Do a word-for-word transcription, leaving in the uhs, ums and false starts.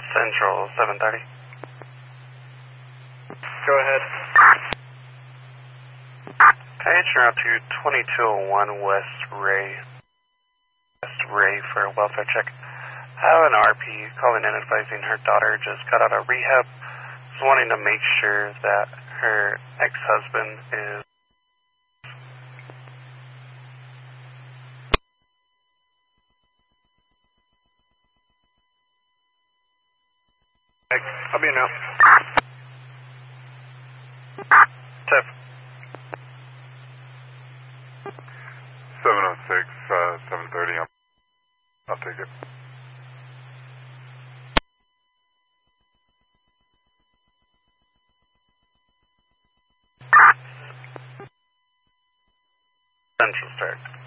Central, seven thirty. Go ahead. Can I turn out to twenty-two oh one West Ray, West Ray for a welfare check? I have an R P calling in advising her daughter just got out of rehab. Is wanting to make sure that her ex-husband is. I'll be in now. Tiff. seven oh six, uh, seven thirty. I'll, I'll take it. Central start.